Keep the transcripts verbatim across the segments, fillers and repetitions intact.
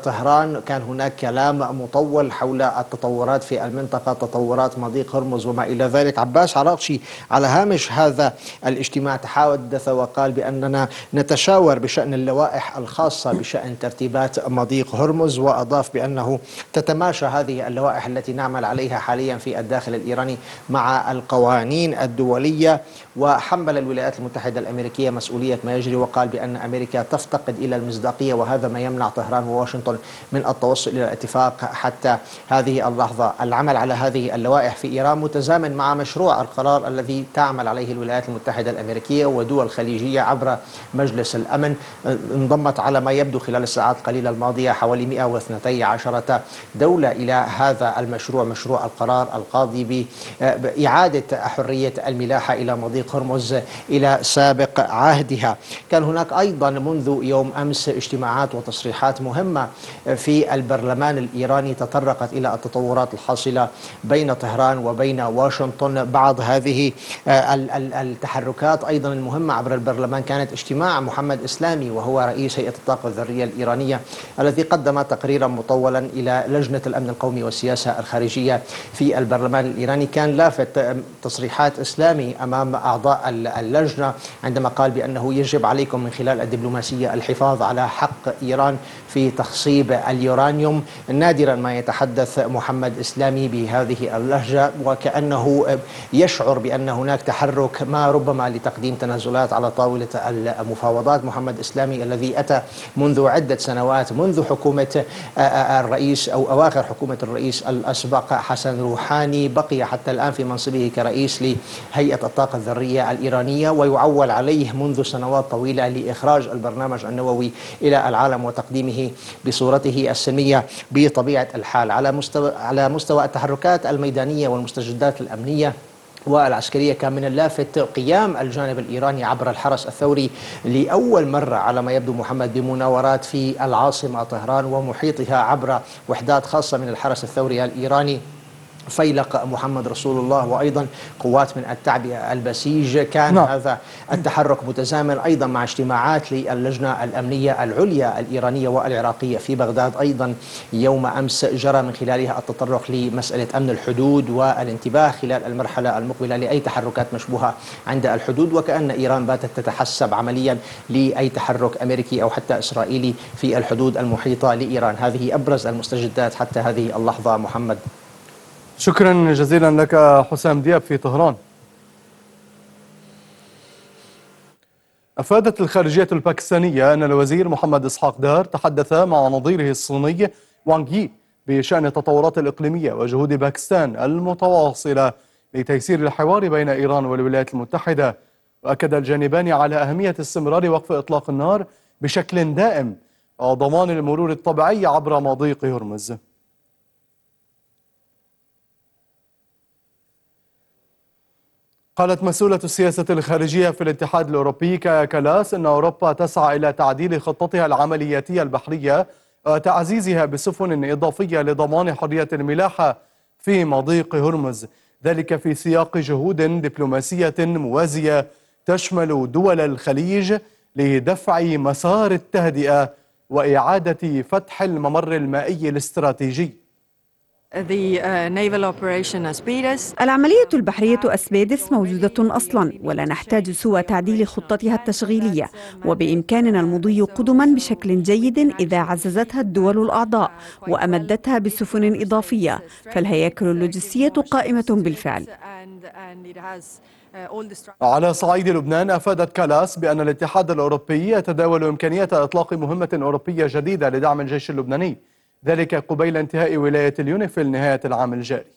طهران كان هناك كلام مطول حول التطورات في المنطقة، تطورات مضيق هرمز وما إلى ذلك. عباس عراقشي على هامش هذا الاجتماع تحدث وقال بأننا نتشاور بشأن اللوائح الخاصة بشأن ترتيبات مضيق هرمز، وأضاف بأنه تتماشى هذه اللوائح التي نعمل عليها حاليا في الداخل الإيراني مع القوانين الدولية، وحمل الولايات المتحدة الأمريكية مسؤولية ما يجري، وقال بأن أمريكا تفتقد إلى المصداقية، وهذا ما يمنع طهران وواشنطن من التوصل إلى الاتفاق حتى هذه اللحظة. العمل على هذه اللوائح في إيران متزامن مع مشروع القرار الذي تعمل عليه الولايات المتحدة الأمريكية ودول خليجية عبر مجلس الأمن. انضمت على ما يبدو خلال الساعات القليلة الماضية حوالي مئة واثنتي عشرة دولة إلى هذا المشروع، مشروع القرار القاضي بإعادة حرية الملاحة إلى مضيق هرمز إلى سابق عهدها. كان هناك أيضا منذ يوم أمس اجتماعات وتصريحات مهمة في البرلمان الإيراني تطرقت إلى التطورات الحاصلة بين طهران وبين واشنطن. بعض هذه التحركات أيضا المهمة عبر البرلمان كانت اجتماع محمد إسلامي وهو رئيس هيئة الطاقة الذرية الإيرانية، الذي قدم تقريرا مطولا إلى لجنة الأمن القومي والسياسة الخارجية في البرلمان الإيراني. كان لافت تصريحات إسلامي أمام أعضاء اللجنة عندما قال بأنه يجب عليكم من خلال الدبلوماسية الحفاظ على حق إيران في تخصيب اليورانيوم. نادرا ما يتحدث محمد إسلامي بهذه اللهجة، وكأنه يشعر بأن هناك تحرك ما ربما لتقديم تنازلات على طاولة المفاوضات. محمد إسلامي الذي أتى منذ عدة سنوات منذ حكومة الرئيس أو أواخر حكومة الرئيس الأسبق حسن روحاني، بقي حتى الآن في منصبه كرئيس لهيئة الطاقة الذرية الإيرانية، ويعول عليه منذ سنوات طويلة لإخراج البرنامج النووي إلى العالم وتقديمه بصورته السلمية بطبيعة الحال. على مستوى على مستوى التحركات الميدانية والمستجدات الأمنية والعسكرية، كان من اللافت قيام الجانب الإيراني عبر الحرس الثوري لأول مرة على ما يبدو محمد بمناورات في العاصمة طهران ومحيطها عبر وحدات خاصة من الحرس الثوري الإيراني، فيلق محمد رسول الله، وأيضا قوات من التعبئة البسيج. كان نعم. هذا التحرك متزامن أيضا مع اجتماعات للجنة الأمنية العليا الإيرانية والعراقية في بغداد أيضا يوم أمس، جرى من خلالها التطرق لمسألة أمن الحدود والانتباه خلال المرحلة المقبلة لأي تحركات مشبوهة عند الحدود، وكأن إيران باتت تتحسب عمليا لأي تحرك أمريكي أو حتى إسرائيلي في الحدود المحيطة لإيران. هذه أبرز المستجدات حتى هذه اللحظة. محمد، شكرا جزيلا لك حسام دياب في طهران. أفادت الخارجية الباكستانية أن الوزير محمد إسحاق دار تحدث مع نظيره الصيني وانغ يي بشأن التطورات الإقليمية وجهود باكستان المتواصلة لتيسير الحوار بين إيران والولايات المتحدة. وأكد الجانبان على أهمية استمرار وقف إطلاق النار بشكل دائم وضمان المرور الطبيعي عبر مضيق هرمز. قالت مسؤولة السياسة الخارجية في الاتحاد الأوروبي كايا كالاس أن أوروبا تسعى إلى تعديل خطتها العملياتية البحرية وتعزيزها بسفن إضافية لضمان حرية الملاحة في مضيق هرمز، ذلك في سياق جهود دبلوماسية موازية تشمل دول الخليج لدفع مسار التهدئة وإعادة فتح الممر المائي الاستراتيجي. العملية البحرية أسبيدس موجودة أصلا، ولا نحتاج سوى تعديل خطتها التشغيلية، وبإمكاننا المضي قدما بشكل جيد إذا عززتها الدول الأعضاء وأمدتها بسفن إضافية، فالهياكل اللوجستية قائمة بالفعل. على صعيد لبنان، أفادت كالاس بأن الاتحاد الأوروبي يتداول إمكانية إطلاق مهمة أوروبية جديدة لدعم الجيش اللبناني، ذلك قبيل انتهاء ولاية اليونيفيل نهاية العام الجاري.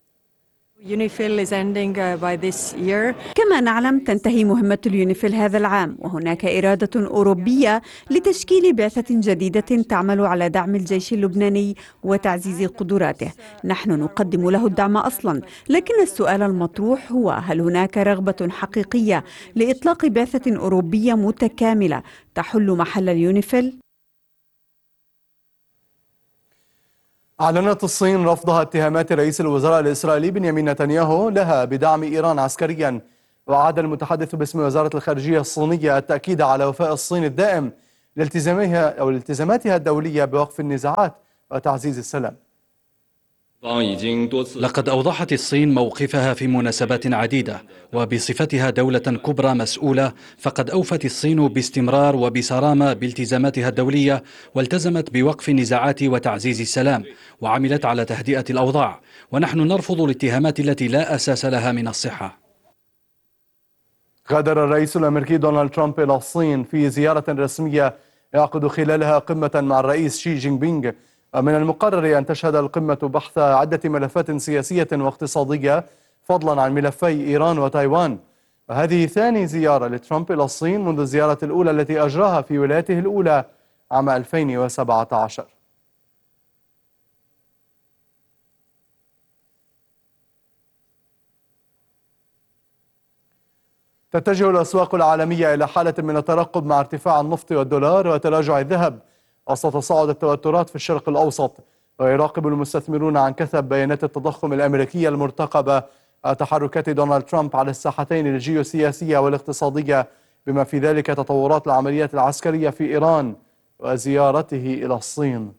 كما نعلم تنتهي مهمة اليونيفيل هذا العام، وهناك إرادة أوروبية لتشكيل بعثة جديدة تعمل على دعم الجيش اللبناني وتعزيز قدراته. نحن نقدم له الدعم أصلا، لكن السؤال المطروح هو هل هناك رغبة حقيقية لإطلاق بعثة أوروبية متكاملة تحل محل اليونيفيل؟ أعلنت الصين رفضها اتهامات رئيس الوزراء الإسرائيلي بنيامين نتنياهو لها بدعم إيران عسكريا. وعاد المتحدث باسم وزارة الخارجية الصينية التأكيد على وفاء الصين الدائم لالتزامها أو التزاماتها الدولية بوقف النزاعات وتعزيز السلام. لقد أوضحت الصين موقفها في مناسبات عديدة، وبصفتها دولة كبرى مسؤولة فقد أوفت الصين باستمرار وبصرامة بالتزاماتها الدولية، والتزمت بوقف النزاعات وتعزيز السلام، وعملت على تهدئة الأوضاع، ونحن نرفض الاتهامات التي لا أساس لها من الصحة. غادر الرئيس الأمريكي دونالد ترامب إلى الصين في زيارة رسمية يعقد خلالها قمة مع الرئيس شي جين بينغ. من المقرر أن تشهد القمة بحث عدة ملفات سياسية واقتصادية فضلا عن ملفي إيران وتايوان. هذه ثاني زيارة لترامب إلى الصين منذ الزيارة الأولى التي أجراها في ولايته الأولى عام ألفين وسبعة عشر. تتجه الأسواق العالمية إلى حالة من الترقب مع ارتفاع النفط والدولار وتراجع الذهب وسط تصاعد التوترات في الشرق الأوسط. ويراقب المستثمرون عن كثب بيانات التضخم الأمريكية المرتقبة تحركات دونالد ترامب على الساحتين الجيوسياسية والاقتصادية، بما في ذلك تطورات العمليات العسكرية في إيران وزيارته إلى الصين.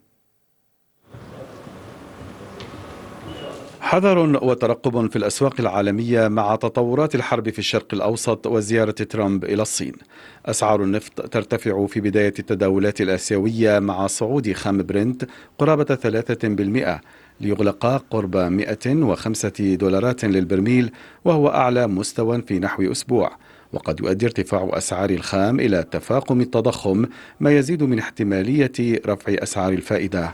حذر وترقب في الأسواق العالمية مع تطورات الحرب في الشرق الأوسط وزيارة ترامب إلى الصين. أسعار النفط ترتفع في بداية التداولات الآسيوية مع صعود خام برنت قرابة ثلاثة بالمئة ليغلق قرب مئة وخمسة دولارات للبرميل، وهو أعلى مستوى في نحو أسبوع. وقد يؤدي ارتفاع أسعار الخام إلى تفاقم التضخم، ما يزيد من احتمالية رفع أسعار الفائدة.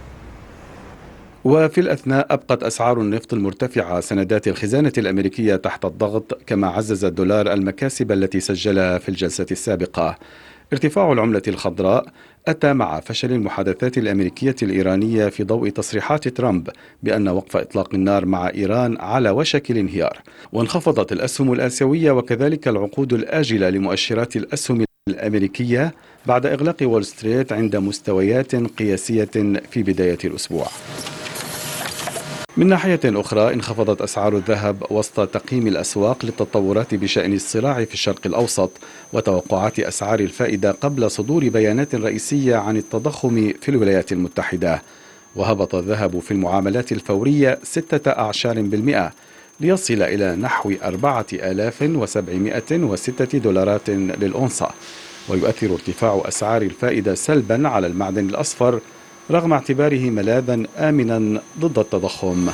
وفي الأثناء أبقت أسعار النفط المرتفعة سندات الخزانة الأمريكية تحت الضغط، كما عزز الدولار المكاسب التي سجلها في الجلسة السابقة. ارتفاع العملة الخضراء أتى مع فشل المحادثات الأمريكية الإيرانية في ضوء تصريحات ترامب بأن وقف إطلاق النار مع إيران على وشك الانهيار. وانخفضت الأسهم الآسيوية وكذلك العقود الآجلة لمؤشرات الأسهم الأمريكية بعد إغلاق وول ستريت عند مستويات قياسية في بداية الأسبوع. من ناحية أخرى انخفضت أسعار الذهب وسط تقييم الأسواق للتطورات بشأن الصراع في الشرق الأوسط وتوقعات أسعار الفائدة قبل صدور بيانات رئيسية عن التضخم في الولايات المتحدة. وهبط الذهب في المعاملات الفورية ستة أعشار بالمئة ليصل إلى نحو أربعة آلاف وسبعمئة وستة دولارات للأونصة. ويؤثر ارتفاع أسعار الفائدة سلبا على المعدن الأصفر رغم اعتباره ملاذا آمنا ضد التضخم.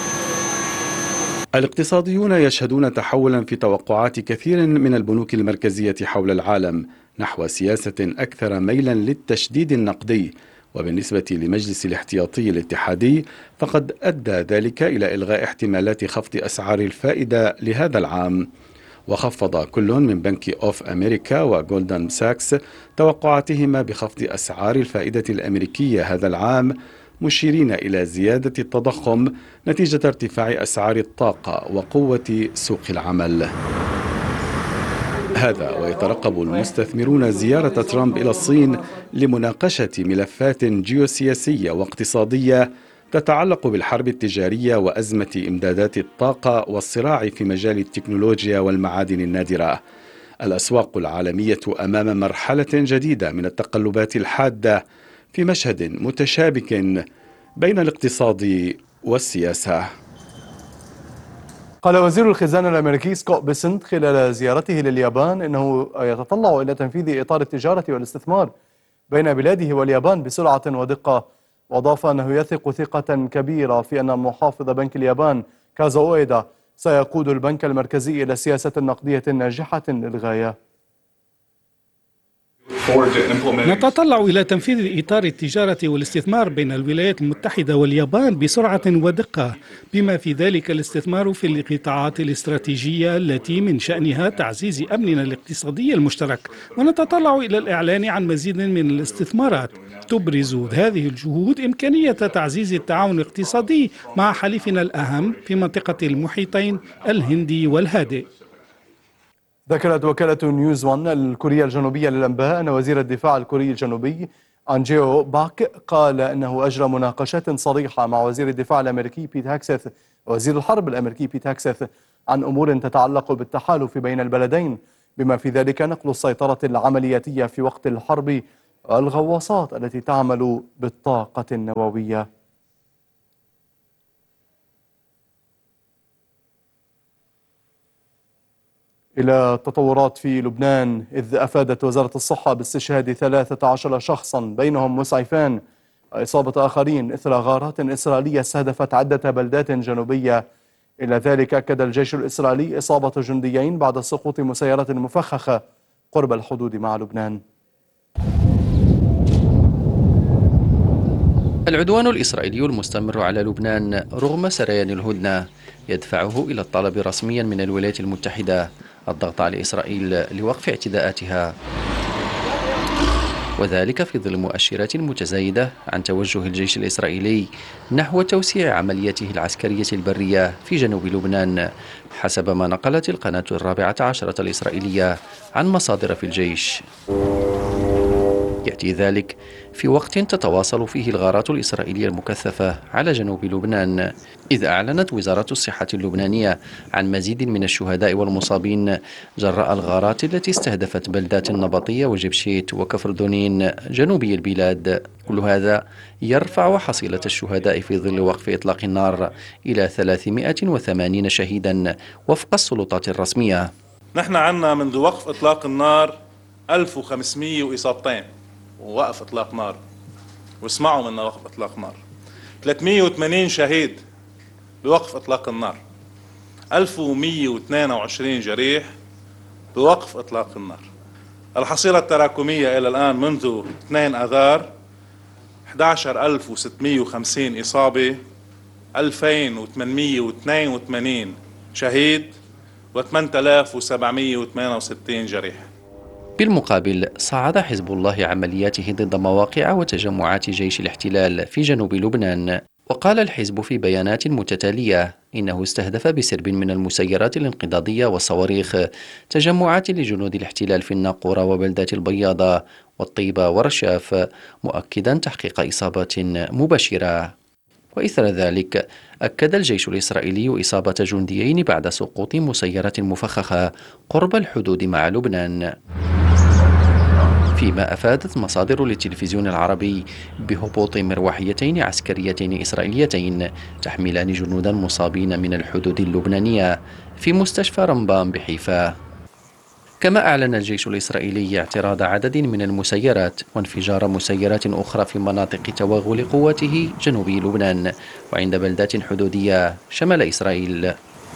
الاقتصاديون يشهدون تحولا في توقعات كثير من البنوك المركزية حول العالم نحو سياسة أكثر ميلا للتشديد النقدي. وبالنسبة لمجلس الاحتياطي الاتحادي فقد أدى ذلك إلى إلغاء احتمالات خفض أسعار الفائدة لهذا العام. وخفض كل من بنك أوف أمريكا وجولدمان ساكس توقعاتهما بخفض أسعار الفائدة الأمريكية هذا العام، مشيرين إلى زيادة التضخم نتيجة ارتفاع أسعار الطاقة وقوة سوق العمل. هذا ويترقب المستثمرون زيارة ترامب إلى الصين لمناقشة ملفات جيوسياسية واقتصادية تتعلق بالحرب التجارية وأزمة إمدادات الطاقة والصراع في مجال التكنولوجيا والمعادن النادرة. الأسواق العالمية أمام مرحلة جديدة من التقلبات الحادة في مشهد متشابك بين الاقتصاد والسياسة. قال وزير الخزانة الأمريكي سكوت بيسنت خلال زيارته لليابان إنه يتطلع إلى تنفيذ إطار التجارة والاستثمار بين بلاده واليابان بسرعة ودقة. وأضاف أنه يثق ثقة كبيرة في أن محافظ بنك اليابان كازو أويدا سيقود البنك المركزي إلى سياسة نقدية ناجحة للغاية. نتطلع إلى تنفيذ إطار التجارة والاستثمار بين الولايات المتحدة واليابان بسرعة ودقة، بما في ذلك الاستثمار في القطاعات الاستراتيجية التي من شأنها تعزيز أمننا الاقتصادي المشترك. ونتطلع إلى الإعلان عن مزيد من الاستثمارات تبرز هذه الجهود إمكانية تعزيز التعاون الاقتصادي مع حليفنا الأهم في منطقة المحيطين الهندي والهادئ. ذكرت وكالة نيوز وان الكورية الجنوبية للأنباء أن وزير الدفاع الكوري الجنوبي أنجيو باك قال أنه أجرى مناقشات صريحة مع وزير الدفاع الأمريكي بيت هاكسيث ووزير الحرب الأمريكي بيت هاكسيث عن أمور تتعلق بالتحالف بين البلدين، بما في ذلك نقل السيطرة العملياتية في وقت الحرب الغواصات التي تعمل بالطاقة النووية. إلى التطورات في لبنان، إذ أفادت وزارة الصحة باستشهاد ثلاثة عشر شخصا بينهم مسعفان وإصابة آخرين إثر غارات إسرائيلية استهدفت عدة بلدات جنوبية. إلى ذلك أكد الجيش الإسرائيلي إصابة جنديين بعد سقوط مسيرات مفخخة قرب الحدود مع لبنان. العدوان الإسرائيلي المستمر على لبنان رغم سريان الهدنة يدفعه إلى الطلب رسميا من الولايات المتحدة الضغط على إسرائيل لوقف اعتداءاتها، وذلك في ظل مؤشرات متزايدة عن توجه الجيش الإسرائيلي نحو توسيع عملياته العسكرية البرية في جنوب لبنان، حسب ما نقلت القناة الرابعة عشرة الإسرائيلية عن مصادر في الجيش. يأتي ذلك في وقت تتواصل فيه الغارات الإسرائيلية المكثفة على جنوب لبنان، إذ أعلنت وزارة الصحة اللبنانية عن مزيد من الشهداء والمصابين جراء الغارات التي استهدفت بلدات النبطية وجبشيت وكفر دونين جنوبي البلاد. كل هذا يرفع حصيلة الشهداء في ظل وقف إطلاق النار إلى ثلاثمائة وثمانين شهيدا وفق السلطات الرسمية. نحن عنا منذ وقف إطلاق النار ألف وخمسمائة وإصابتين ووقف إطلاق نار، واسمعوا منا وقف إطلاق نار، ثلاثمائة وثمانين شهيد بوقف إطلاق النار، ألف ومائة واثنين وعشرين جريح بوقف إطلاق النار. الحصيلة التراكمية إلى الآن منذ اثنين آذار أحد عشر ألف وستمائة وخمسين إصابة، ألفين وثمانمائة واثنين وثمانين شهيد وثمانية آلاف وسبعمائة وثمانية وستين جريح. بالمقابل صعد حزب الله عملياته ضد مواقع وتجمعات جيش الاحتلال في جنوب لبنان، وقال الحزب في بيانات متتالية إنه استهدف بسرب من المسيرات الانقضاضية والصواريخ تجمعات لجنود الاحتلال في الناقورة وبلدات البياضة والطيبة ورشاف، مؤكدا تحقيق إصابات مباشرة. وإثر ذلك أكد الجيش الإسرائيلي إصابة جنديين بعد سقوط مسيرة مفخخة قرب الحدود مع لبنان، فيما أفادت مصادر للتلفزيون العربي بهبوط مروحيتين عسكريتين إسرائيليتين تحملان جنودا مصابين من الحدود اللبنانية في مستشفى رمبان بحيفا. كما أعلن الجيش الإسرائيلي اعتراض عدد من المسيرات وانفجار مسيرات أخرى في مناطق توغل قواته جنوبي لبنان وعند بلدات حدودية شمال إسرائيل.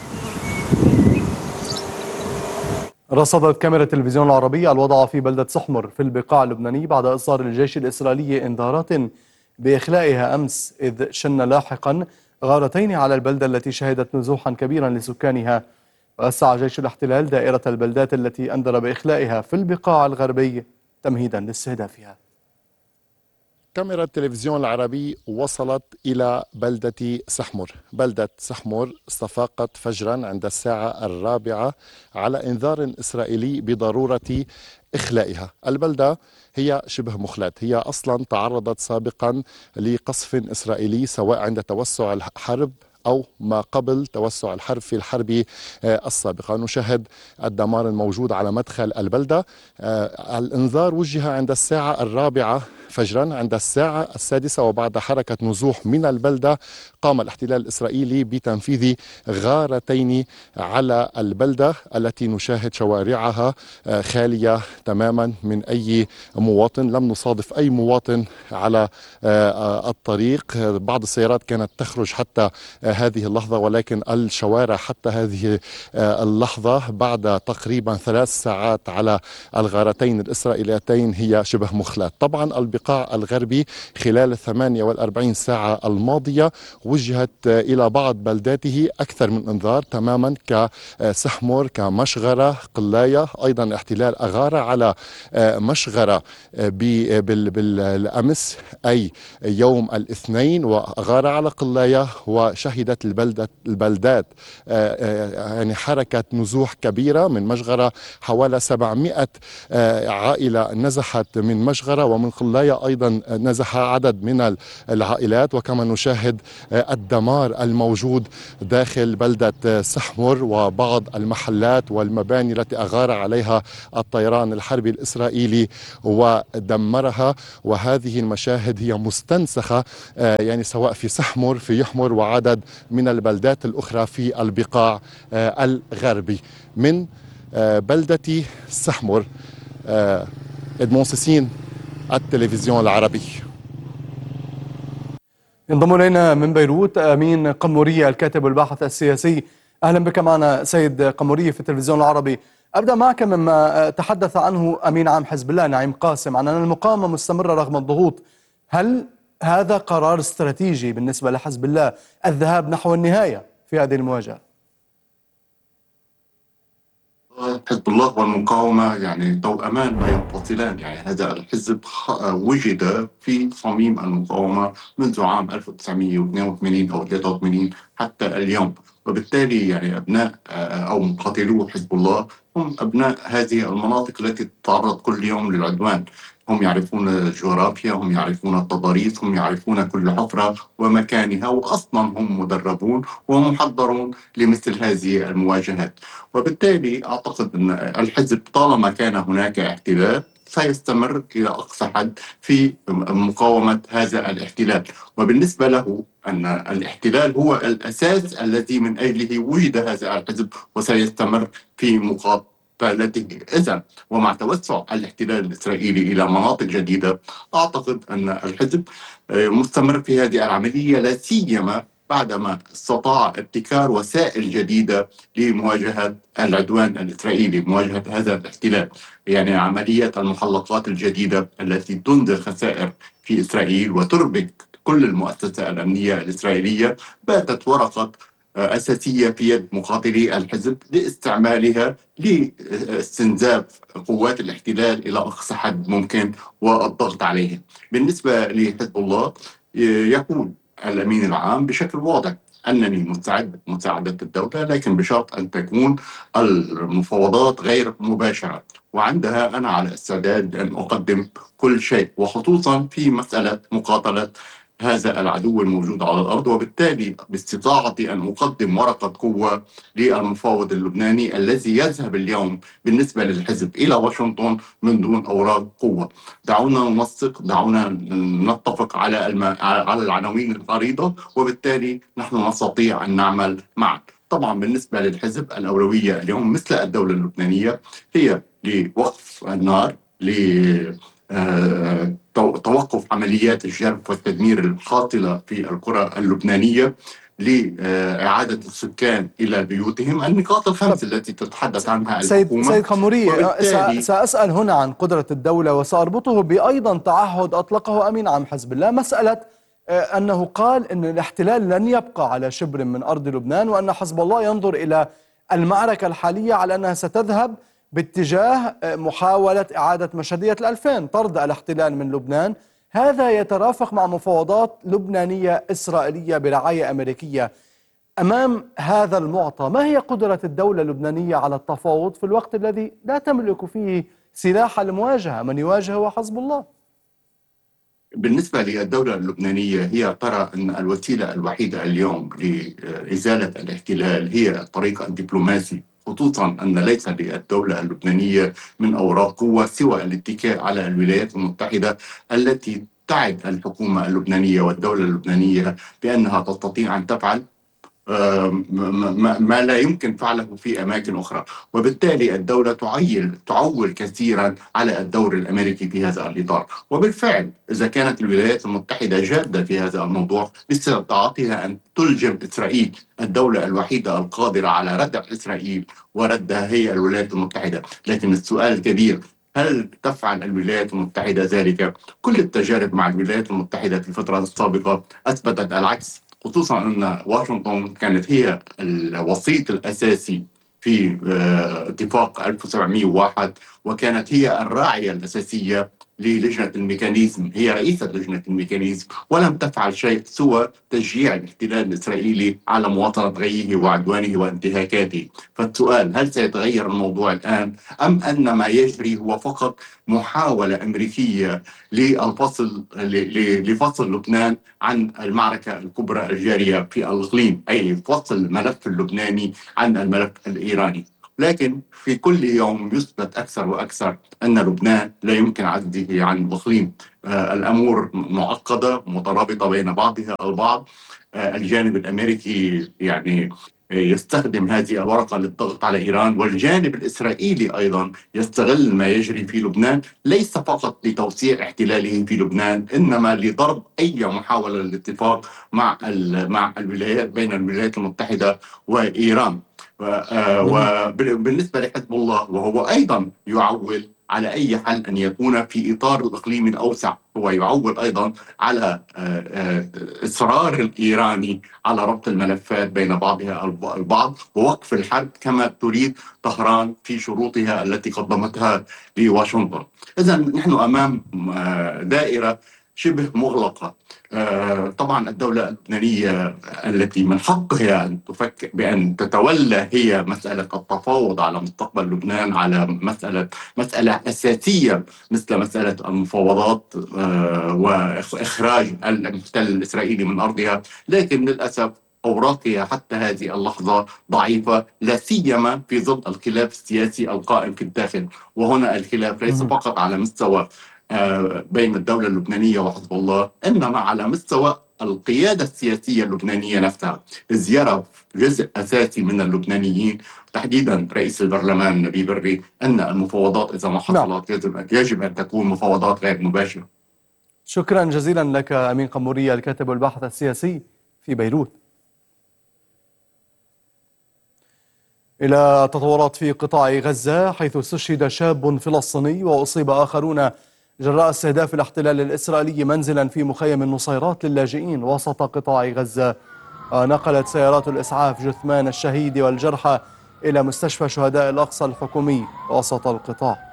رصدت كاميرا التلفزيون العربي الوضع في بلدة سحمر في البقاع اللبناني بعد إصدار الجيش الإسرائيلي إنذارات بإخلائها أمس، إذ شن لاحقا غارتين على البلدة التي شهدت نزوحا كبيرا لسكانها. وسع جيش الاحتلال دائرة البلدات التي أنذر بإخلائها في البقاع الغربي تمهيدا لاستهدافها. كاميرا التلفزيون العربي وصلت إلى بلدة سحمر. بلدة سحمر استفاقت فجرا عند الساعة الرابعة على إنذار إسرائيلي بضرورة إخلائها. البلدة هي شبه مخلات، هي أصلا تعرضت سابقا لقصف إسرائيلي سواء عند توسع الحرب أو ما قبل توسع الحرب في الحرب السابقة. نشاهد الدمار الموجود على مدخل البلدة. الإنذار وجه عند الساعة الرابعة فجرا. عند الساعة السادسة وبعد حركة نزوح من البلدة قام الاحتلال الإسرائيلي بتنفيذ غارتين على البلدة التي نشاهد شوارعها خالية تماما من أي مواطن. لم نصادف أي مواطن على الطريق. بعض السيارات كانت تخرج حتى هذه اللحظة، ولكن الشوارع حتى هذه اللحظة بعد تقريبا ثلاث ساعات على الغارتين الإسرائيليتين هي شبه مخلات. طبعا البقاع الغربي خلال الثمانية والأربعين ساعة الماضية وجهت إلى بعض بلداته أكثر من إنذار تماما، كسحمر، كمشغرة، قلاية. أيضا الاحتلال أغار على مشغرة بالأمس أي يوم الاثنين، وأغار على قلاية، وشهد شهدت البلدة البلدات يعني حركة نزوح كبيرة من مجغرة. حوالي سبعمائة عائلة نزحت من مجغرة، ومن قلاية أيضا نزح عدد من العائلات. وكما نشاهد الدمار الموجود داخل بلدة سحمر وبعض المحلات والمباني التي أغار عليها الطيران الحربي الإسرائيلي ودمرها. وهذه المشاهد هي مستنسخة يعني سواء في سحمر في يحمر وعدد من البلدات الأخرى في البقاع الغربي. من بلدة سحمر، إدمون سيسين، التلفزيون العربي. ينضم إلينا من بيروت أمين قمورية الكاتب والباحث السياسي. أهلا بك معنا سيد قمورية في التلفزيون العربي. أبدأ معك مما تحدث عنه أمين عام حزب الله نعيم قاسم عن أن المقاومة مستمرة رغم الضغوط. هل هذا قرار استراتيجي بالنسبة لحزب الله الذهاب نحو النهاية في هذه المواجهة؟ حزب الله والمقاومة يعني توأمان لا ينفصلان. يعني هذا الحزب وجد في صميم المقاومة منذ عام ألف وتسعمائة واثنين وثمانين أو ثلاثة وثمانين حتى اليوم، وبالتالي يعني أبناء أو مقاتلو حزب الله هم أبناء هذه المناطق التي تتعرض كل يوم للعدوان. هم يعرفون الجغرافيا، هم يعرفون التضاريس، هم يعرفون كل حفرة ومكانها، وأصلا هم مدربون ومحضرون لمثل هذه المواجهات. وبالتالي أعتقد أن الحزب طالما كان هناك احتلال سيستمر إلى أقصى حد في مقاومة هذا الاحتلال. وبالنسبة له أن الاحتلال هو الأساس الذي من أجله وجد هذا الحزب وسيستمر في مقاومة إذن. ومع توسع الاحتلال الإسرائيلي إلى مناطق جديدة أعتقد أن الحزب مستمر في هذه العملية، لا سيما بعدما استطاع ابتكار وسائل جديدة لمواجهة العدوان الإسرائيلي، مواجهة هذا الاحتلال. يعني عملية المحلقات الجديدة التي تنذر خسائر في إسرائيل وتربك كل المؤسسة الأمنية الإسرائيلية باتت ورقة أساسية في يد مقاتلي الحزب لاستعمالها لاستنزاف قوات الاحتلال إلى أقصى حد ممكن والضغط عليهم. بالنسبة لحزب الله يقول الأمين العام بشكل واضح أنني مستعد مساعدة الدولة، لكن بشرط أن تكون المفاوضات غير مباشرة، وعندها أنا على استعداد أن أقدم كل شيء، وخصوصا في مسألة مقاتلة هذا العدو الموجود على الأرض. وبالتالي باستطاعتي أن أقدم ورقة قوة للمفاوض اللبناني الذي يذهب اليوم بالنسبة للحزب إلى واشنطن من دون أوراق قوة. دعونا ننسق، دعونا نتفق على الم... على العناوين العريضة، وبالتالي نحن نستطيع أن نعمل معا. طبعا بالنسبة للحزب الأولوية اليوم مثل الدولة اللبنانية هي لوقف النار، ل توقف عمليات الجرف والتدمير الحاصلة في القرى اللبنانية، لإعادة السكان إلى بيوتهم، النقاط الخمس التي تتحدث عنها الحكومة. سيد, سيد قمورية، وبالتالي... سأسأل هنا عن قدرة الدولة وسأربطه بأيضا تعهد أطلقه أمين عام حزب الله، مسألة أنه قال أن الاحتلال لن يبقى على شبر من أرض لبنان، وأن حزب الله ينظر إلى المعركة الحالية على أنها ستذهب باتجاه محاولة إعادة مشهدية الألفين، طرد الاحتلال من لبنان. هذا يترافق مع مفاوضات لبنانية إسرائيلية برعاية أمريكية. أمام هذا المعطى، ما هي قدرة الدولة اللبنانية على التفاوض في الوقت الذي لا تملك فيه سلاح المواجهة؟ من يواجه هو حزب الله. بالنسبة للدولة اللبنانية هي ترى أن الوسيلة الوحيدة اليوم لإزالة الاحتلال هي الطريق الدبلوماسي، خصوصا أن ليس للدولة اللبنانية من أوراق قوة سوى الاتكاء على الولايات المتحدة التي تعد الحكومة اللبنانية والدولة اللبنانية بأنها تستطيع أن تفعل ما لا يمكن فعله في أماكن أخرى. وبالتالي الدولة تعيل تعول كثيرا على الدور الأمريكي في هذا الإطار. وبالفعل إذا كانت الولايات المتحدة جادة في هذا الموضوع باستطاعتها أن تلجم إسرائيل، الدولة الوحيدة القادرة على ردع إسرائيل وردها هي الولايات المتحدة. لكن السؤال الكبير، هل تفعل الولايات المتحدة ذلك؟ كل التجارب مع الولايات المتحدة في الفترة السابقة أثبتت العكس، خصوصا أن واشنطن كانت هي الوسيط الأساسي في اتفاق ألف وسبعمائة وواحد، وكانت هي الراعية الأساسية للجنة الميكانيزم، هي رئيسة لجنة الميكانيزم، ولم تفعل شيء سوى تشجيع الاحتلال الإسرائيلي على مواصلة غيه وعدوانه وانتهاكاته. فالسؤال، هل سيتغير الموضوع الآن أم أن ما يجري هو فقط محاولة أمريكية للفصل لفصل لبنان عن المعركة الكبرى الجارية في الإقليم، أي فصل الملف اللبناني عن الملف الإيراني؟ لكن في كل يوم يثبت أكثر وأكثر أن لبنان لا يمكن عزله عن الإقليم. آه الأمور معقدة مترابطة بين بعضها البعض. آه الجانب الأمريكي يعني يستخدم هذه الورقة للضغط على إيران، والجانب الإسرائيلي أيضا يستغل ما يجري في لبنان ليس فقط لتوسيع احتلاله في لبنان، إنما لضرب أي محاولة للاتفاق مع مع الولايات بين الولايات المتحدة وإيران. وبالنسبة لحزب الله، وهو أيضا يعول على أي حل أن يكون في إطار الإقليم الأوسع، هو يعول أيضا على إصرار الإيراني على ربط الملفات بين بعضها البعض ووقف الحرب كما تريد طهران في شروطها التي قدمتها لواشنطن. إذا نحن أمام دائرة شبه مغلقة. آه طبعا الدولة اللبنانية التي من حقها أن تفكر بأن تتولى هي مسألة التفاوض على مستقبل لبنان، على مسألة مسألة أساسية مثل مسألة المفاوضات آه وإخراج المحتل الإسرائيلي من أرضها، لكن للأسف أوراقها حتى هذه اللحظة ضعيفة، لا سيما في ظل الخلاف السياسي القائم في الداخل. وهنا الخلاف ليس فقط على مستوى بين الدولة اللبنانية وحزب الله، إنما على مستوى القيادة السياسية اللبنانية نفسها. زيارة جزء أساسي من اللبنانيين تحديدا رئيس البرلمان نبي بري أن المفاوضات إذا ما حصلت يجب, يجب أن تكون مفاوضات غير مباشرة. شكرا جزيلا لك أمين قمورية الكاتب والباحث السياسي في بيروت. إلى تطورات في قطاع غزة، حيث استشهد شاب فلسطيني وأصيب آخرون جراء استهداف الاحتلال الإسرائيلي منزلا في مخيم النصيرات للاجئين وسط قطاع غزة. نقلت سيارات الإسعاف جثمان الشهيد والجرحى إلى مستشفى شهداء الأقصى الحكومي وسط القطاع.